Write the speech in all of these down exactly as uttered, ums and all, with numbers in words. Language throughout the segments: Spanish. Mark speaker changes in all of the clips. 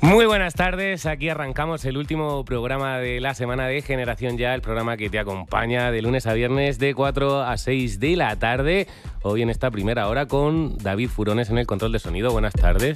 Speaker 1: Muy buenas tardes, aquí arrancamos el último programa de la semana de Generación Ya, el programa que te acompaña de lunes a viernes de cuatro a seis de la tarde, hoy en esta primera hora con David Furones en el control de sonido. Buenas tardes.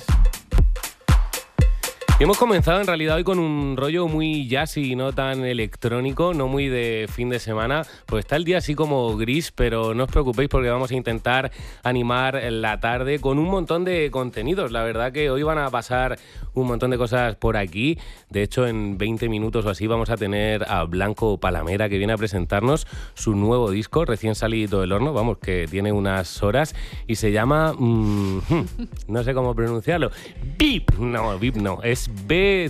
Speaker 1: Y hemos comenzado en realidad hoy con un rollo muy jazzy, no tan electrónico, no muy de fin de semana. Pues está el día así como gris, pero no os preocupéis porque vamos a intentar animar la tarde con un montón de contenidos. La verdad que hoy van a pasar un montón de cosas por aquí. De hecho, en veinte minutos o así vamos a tener a Blanco Palamera, que viene a presentarnos su nuevo disco, recién salido del horno, vamos, que tiene unas horas y se llama... Mmm, no sé cómo pronunciarlo. Beep. No, Beep no, es B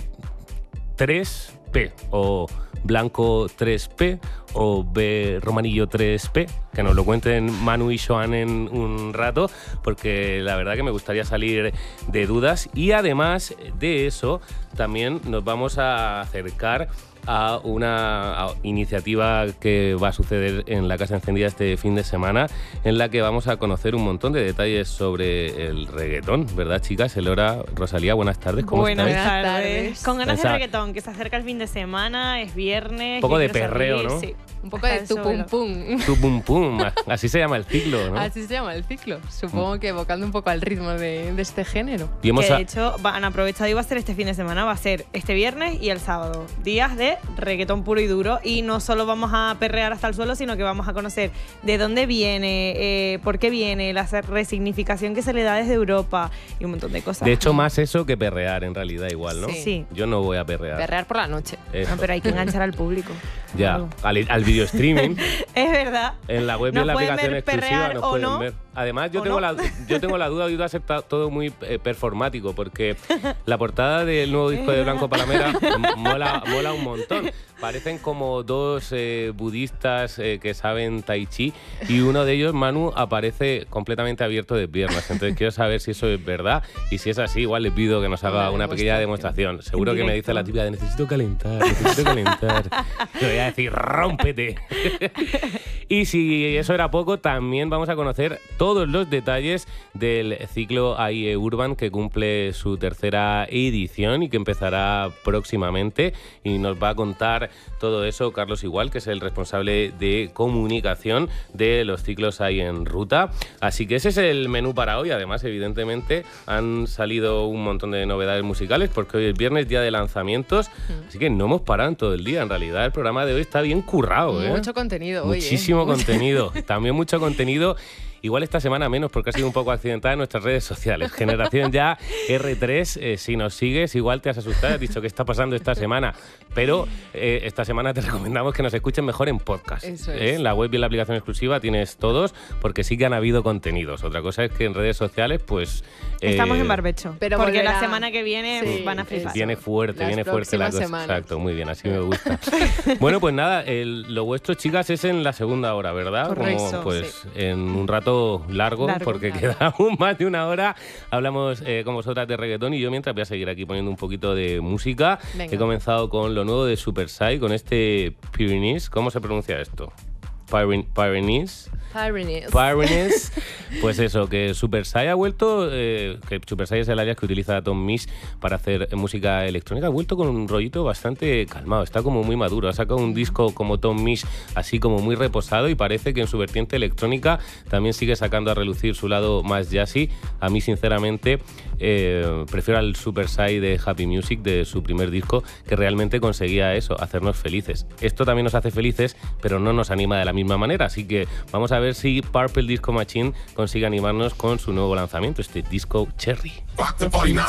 Speaker 1: tres P o Blanco tres P o B Romanillo tres P, que nos lo cuenten Manu y Joan en un rato, porque la verdad que me gustaría salir de dudas. Y además de eso, también nos vamos a acercar a una a iniciativa que va a suceder en la Casa Encendida este fin de semana, en la que vamos a conocer un montón de detalles sobre el reggaetón, ¿verdad, chicas? Elora, Rosalía, buenas tardes, ¿cómo
Speaker 2: buenas
Speaker 1: estáis?
Speaker 2: Buenas tardes. Con ganas
Speaker 1: Esa...
Speaker 2: de reggaetón, que se acerca el fin de semana, es viernes.
Speaker 1: Un poco de
Speaker 2: perreo,
Speaker 1: perreo, ¿no?
Speaker 2: Sí.
Speaker 3: Un poco de tu pum pum.
Speaker 1: Tu pum pum, así se llama el ciclo, ¿no?
Speaker 3: Así se llama el ciclo, supongo que evocando un poco al ritmo de, de este género.
Speaker 2: Y hemos que de a... hecho van a aprovechar y va a ser este fin de semana, va a ser este viernes y el sábado, días de reggaetón puro y duro, y no solo vamos a perrear hasta el suelo, sino que vamos a conocer de dónde viene, eh, por qué viene, la resignificación que se le da desde Europa y un montón de cosas.
Speaker 1: De hecho, más eso que perrear en realidad igual, ¿no?
Speaker 2: Sí.
Speaker 1: Yo no voy a perrear.
Speaker 3: Perrear por la noche.
Speaker 2: Eso. No, pero hay que enganchar al público.
Speaker 1: Ya, no. al, al video streaming.
Speaker 2: Es verdad.
Speaker 1: En la web y en la aplicación exclusiva nos pueden no. ver. Además, yo tengo, no. la, yo tengo la duda de que va a ser todo muy eh, performático, porque la portada del nuevo disco de Blanco Palamera mola, mola un montón. Parecen como dos eh, budistas eh, que saben tai chi, y uno de ellos, Manu, aparece completamente abierto de piernas. Entonces quiero saber si eso es verdad, y si es así, igual le pido que nos haga una pequeña demostración. Seguro que me dice la típica de necesito calentar, necesito calentar. Le voy a decir, rómpete. Y si eso era poco, también vamos a conocer todos los detalles del ciclo A I E Urban, que cumple su tercera edición y que empezará próximamente, y nos va a contar todo eso Carlos Igual, que es el responsable de comunicación de los ciclos A I E en ruta. Así que ese es el menú para hoy. Además, evidentemente, han salido un montón de novedades musicales, porque hoy es viernes, día de lanzamientos, así que no hemos parado en todo el día. En realidad, el programa de hoy está bien currado, ¿eh?
Speaker 3: Mucho contenido hoy,
Speaker 1: Muchísimo
Speaker 3: ¿eh?
Speaker 1: contenido. También mucho contenido. Igual esta semana menos, porque ha sido un poco accidentada en nuestras redes sociales. Generación Ya R tres, eh, si nos sigues, igual te has asustado, has dicho qué está pasando esta semana. Pero eh, esta semana te recomendamos que nos escuchen mejor en podcast.
Speaker 3: Eso es.
Speaker 1: ¿eh? En la web y en la aplicación exclusiva tienes todos, porque sí que han habido contenidos. Otra cosa es que en redes sociales, pues...
Speaker 2: Eh, Estamos en barbecho,
Speaker 3: pero
Speaker 2: porque
Speaker 3: volverá...
Speaker 2: la semana que viene
Speaker 3: sí,
Speaker 2: van a flipar.
Speaker 1: Viene fuerte,
Speaker 3: Las
Speaker 1: viene fuerte la cosa.
Speaker 3: Semanas.
Speaker 1: Exacto, muy bien, así me gusta. Bueno, pues nada, el, lo vuestro, chicas, es en la segunda hora, ¿verdad?
Speaker 2: Correcto,
Speaker 1: Como pues
Speaker 2: sí.
Speaker 1: en un rato largo,
Speaker 2: largo
Speaker 1: porque
Speaker 2: largo.
Speaker 1: queda aún más de una hora. Hablamos eh, con vosotras de reggaetón, y yo mientras voy a seguir aquí poniendo un poquito de música.
Speaker 3: Venga.
Speaker 1: He comenzado con lo nuevo de Super Sai, con este Pyrenees. ¿Cómo se pronuncia esto? Pyren- Pyrenees.
Speaker 3: Pyrenees.
Speaker 1: Pyrenees. Pues eso, que Super Sai ha vuelto, eh, que Super Sai es el alias que utiliza Tom Misch para hacer música electrónica, ha vuelto con un rollito bastante calmado, está como muy maduro, ha sacado un disco como Tom Misch, así como muy reposado, y parece que en su vertiente electrónica también sigue sacando a relucir su lado más jazzy. A mí, sinceramente, eh, prefiero al Super Sai de Happy Music, de su primer disco, que realmente conseguía eso, hacernos felices. Esto también nos hace felices, pero no nos anima de la misma manera, así que vamos a ver si Purple Disco Machine consigue animarnos con su nuevo lanzamiento, este disco Cherry.